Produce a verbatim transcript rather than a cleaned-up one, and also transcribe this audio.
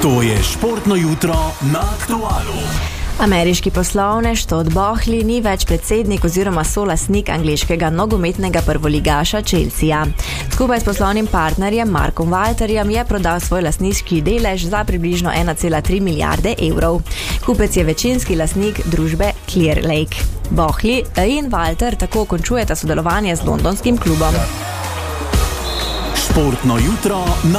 To je športno jutro na Aktualu. Ameriški poslovnež Todd Boehly ni več predsednik oziroma solastnik angleškega nogometnega prvoligaša Chelsea. Skupaj s poslovnim partnerjem Markom Walterjem je prodal svoj lastniški delež za približno ena cela tri milijarde evrov. Kupec je večinski lastnik družbe Clear Lake. Boehly in Walter tako končujeta sodelovanje z londonskim klubom. Športno jutro na